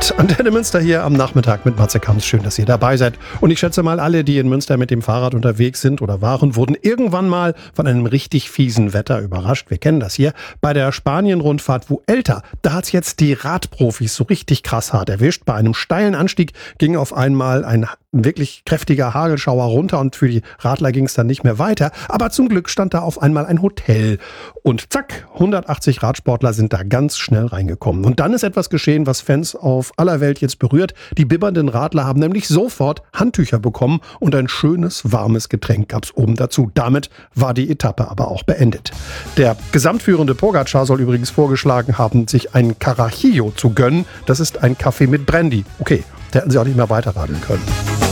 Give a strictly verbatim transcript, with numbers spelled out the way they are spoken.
Start. Antenne Münster hier am Nachmittag mit Matze Kamps. Schön, dass ihr dabei seid. Und ich schätze mal, alle, die in Münster mit dem Fahrrad unterwegs sind oder waren, wurden irgendwann mal von einem richtig fiesen Wetter überrascht. Wir kennen das hier. Bei der Spanien-Rundfahrt Vuelta, da hat's jetzt die Radprofis so richtig krass hart erwischt. Bei einem steilen Anstieg ging auf einmal ein wirklich kräftiger Hagelschauer runter und für die Radler ging es dann nicht mehr weiter. Aber zum Glück stand da auf einmal ein Hotel. Und zack, hundertachtzig Radsportler sind da ganz schnell reingekommen. Und dann ist etwas geschehen, was Fans auf aller Welt jetzt berührt. Die bibbernden Radler haben nämlich sofort Handtücher bekommen und ein schönes, warmes Getränk gab's oben dazu. Damit war die Etappe aber auch beendet. Der gesamtführende Pogačar soll übrigens vorgeschlagen haben, sich ein Carajillo zu gönnen. Das ist ein Kaffee mit Brandy. Okay, da hätten sie auch nicht mehr weiterradeln können.